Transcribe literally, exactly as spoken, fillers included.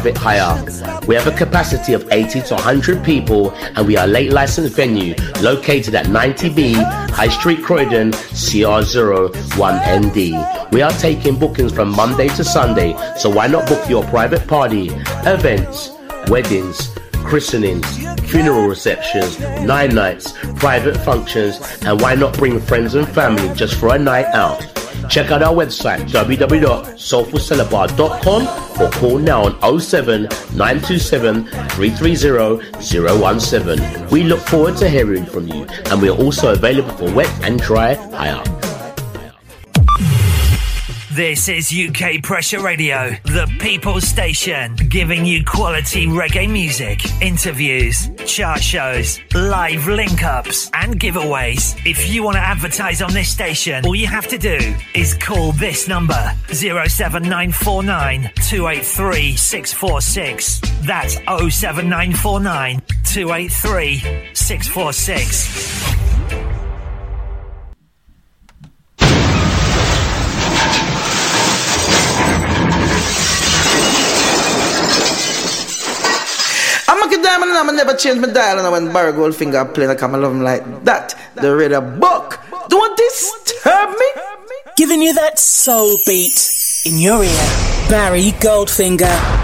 bit higher. We have a capacity of eighty to one hundred people, and we are a late licensed venue located at ninety B High Street, Croydon, C R zero one N D. We are taking bookings from Monday to Sunday, so why not book your private party, events, weddings, christenings, funeral receptions, nine nights, private functions, and why not bring friends and family just for a night out? Check out our website w w w dot soulful cellar bar dot com or call now on oh seven nine two seven three three zero zero one seven. We look forward to hearing from you, and we are also available for wet and dry hire. This is U K Pressure Radio, the People's Station, giving you quality reggae music, interviews, chart shows, live link-ups, and giveaways. If you want to advertise on this station, all you have to do is call this number, oh seven nine four nine two eight three six four six. That's oh seven nine four nine two eight three six four six. Diamond and I never change my dial, and when Barry Goldfinger playing, I come along like that. The Red Buck. Don't disturb me. Giving you that soul beat in your ear. Barry Goldfinger.